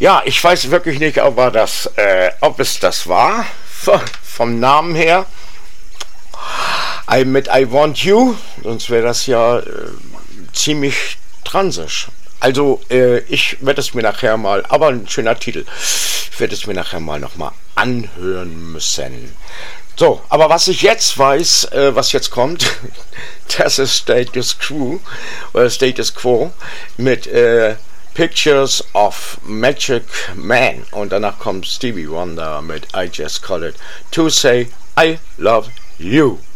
Ja, ich weiß wirklich nicht, ob es das war, vom Namen her. Mit I Want You, sonst wäre das ja ziemlich transisch. Also, ich werde es mir nachher mal, aber ein schöner Titel, ich werde es mir nachher mal nochmal anhören müssen. So, aber was ich jetzt weiß, was jetzt kommt, das ist Status Quo mit Pictures of Magic Man, und danach kommt Stevie Wonder mit I Just Call It to Say I Love You.